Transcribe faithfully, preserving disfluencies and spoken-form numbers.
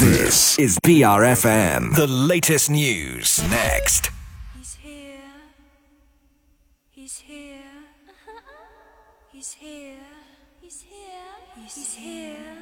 This is B R F M. The latest news next. He's here. He's here. He's here. He's here. He's here.